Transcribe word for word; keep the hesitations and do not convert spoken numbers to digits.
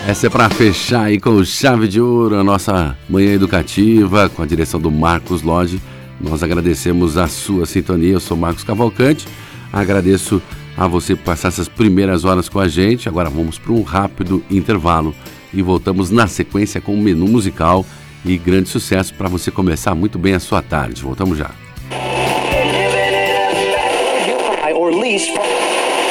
Essa é para fechar aí com chave de ouro a nossa manhã educativa, com a direção do Marcos Lodge. Nós agradecemos a sua sintonia. Eu sou Marcos Cavalcante, agradeço a você por passar essas primeiras horas com a gente. Agora vamos para um rápido intervalo e voltamos na sequência com um menu musical e grande sucesso para você começar muito bem a sua tarde. Voltamos já.